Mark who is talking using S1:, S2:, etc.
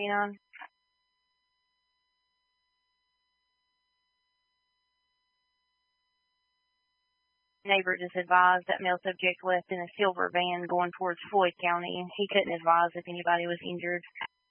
S1: on. Neighbor just advised that male subject left in a silver van going towards Floyd County. He couldn't advise if anybody was injured.